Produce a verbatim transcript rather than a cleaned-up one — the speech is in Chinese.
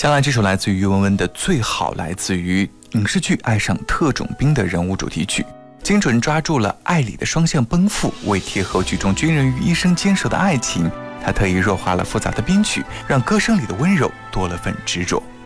接下来这首来自于于文文的《最好》，来自于影视剧《爱上特种兵》的人物主题曲，精准抓住了爱里的双向奔赴。为贴合剧中军人与医生坚守的爱情，他特意弱化了复杂的编曲，让歌声里的温柔多了份执着。